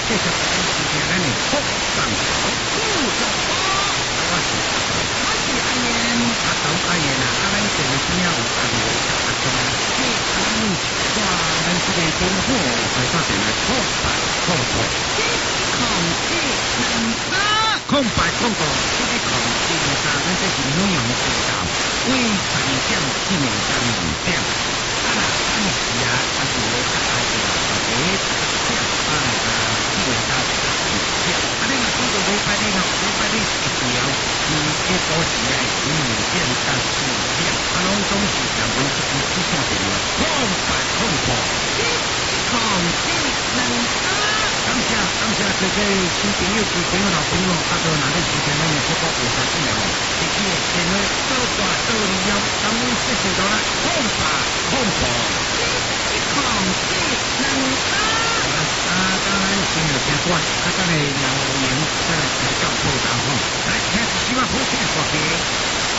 继续来时间咱的福上头。我是阿燕，阿东阿燕啊，咱这个主要有阿妹阿公啊，哇，咱这个中火在上边来空白空空，空白空空，这个空基本上咱这是内容知道，为3点1年到2点，啊啦，咱是啊，啊是我大家知道，基本上2点，啊你若做到礼拜日一条，一个时啊2点到4点，啊拢总是上本只下电话，空白空空，空感谢这个新朋友、旧朋友、老朋友，啊，都哪个时间咱们这个有啥事哦？自己的电话多大多利用，咱们这是到了空白空空，当然先有听歌，啊，再来留言，再来调教报道吼，来听一首好听的歌曲。